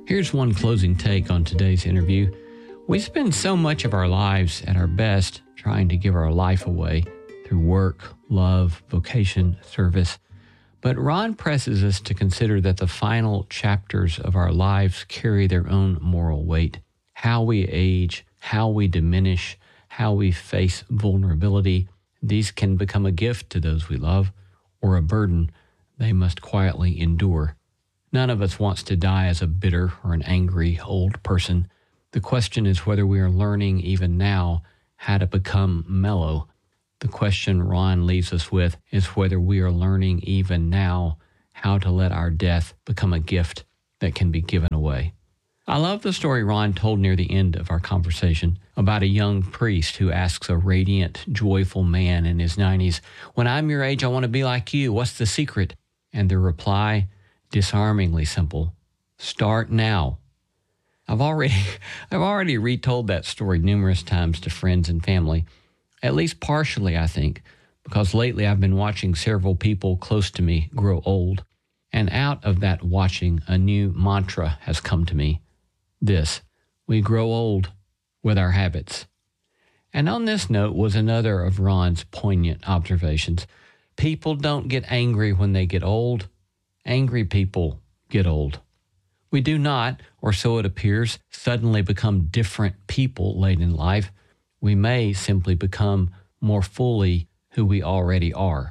Here's one closing take on today's interview. We spend so much of our lives at our best trying to give our life away through work, love, vocation, service. But Ron presses us to consider that the final chapters of our lives carry their own moral weight. How we age, how we diminish, how we face vulnerability, these can become a gift to those we love or a burden they must quietly endure. None of us wants to die as a bitter or an angry old person. The question is whether we are learning even now how to become mellow. The question Ron leaves us with is whether we are learning even now how to let our death become a gift that can be given away. I love the story Ron told near the end of our conversation about a young priest who asks a radiant, joyful man in his 90s, "When I'm your age, I want to be like you. What's the secret?" And the reply, disarmingly simple, "Start now." I've already retold that story numerous times to friends and family, at least partially, I think, because lately I've been watching several people close to me grow old. And out of that watching, a new mantra has come to me. This: we grow old with our habits. And on this note was another of Ron's poignant observations. People don't get angry when they get old. Angry people get old. We do not, or so it appears, suddenly become different people late in life. We may simply become more fully who we already are.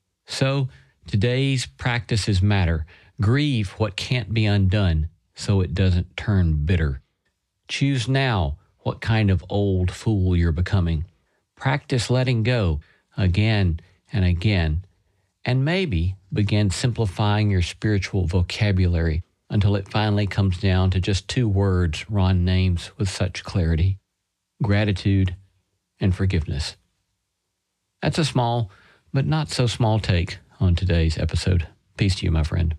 So today's practices matter. Grieve what can't be undone so it doesn't turn bitter. Choose now what kind of old fool you're becoming. Practice letting go again and again, and maybe begin simplifying your spiritual vocabulary until it finally comes down to just two words Ron names with such clarity: gratitude and forgiveness. That's a small, but not so small take on today's episode. Peace to you, my friend.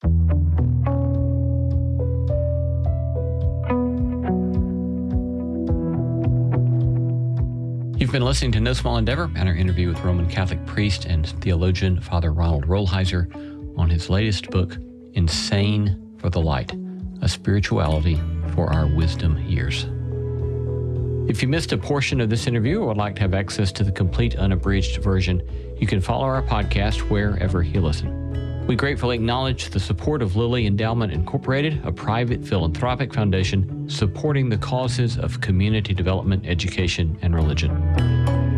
You've been listening to No Small Endeavor and our interview with Roman Catholic priest and theologian Father Ronald Rolheiser on his latest book, Insane for the Light, a spirituality for our wisdom years. If you missed a portion of this interview or would like to have access to the complete unabridged version, you can follow our podcast wherever you listen. We gratefully acknowledge the support of Lilly Endowment Incorporated, a private philanthropic foundation supporting the causes of community development, education, and religion.